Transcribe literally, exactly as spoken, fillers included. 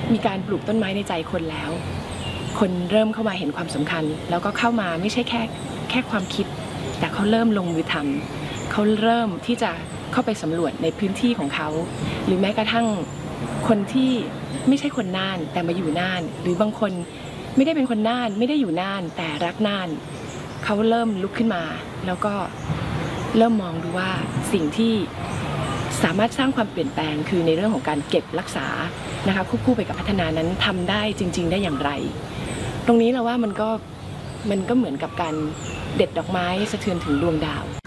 มีการปลูกต้นไม้ในใจคนแล้วคนเริ่มเข้ามาเห็นความสำคัญแล้วก็เข้ามาไม่ใช่แค่แค่ความคิดแต่เขาเริ่มลงมือทำเขาเริ่มที่จะเข้าไปสำรวจในพื้นที่ของเขาหรือแม้กระทั่งคนที่ไม่ใช่คนน่านแต่มาอยู่น่านหรือบางคนไม่ได้เป็นคนน่านไม่ได้อยู่น่านแต่รักน่านเขาเริ่มลุกขึ้นมาแล้วก็เริ่มมองดูว่าสิ่งที่สามารถสร้างความเปลี่ยนแปลงคือในเรื่องของการเก็บรักษานะคะควบคู่ไปกับพัฒนานั้นทำได้จริงๆได้อย่างไรตรงนี้เราว่ามันก็มันก็เหมือนกับการเด็ดดอกไม้สะเทือนถึงดวงดาว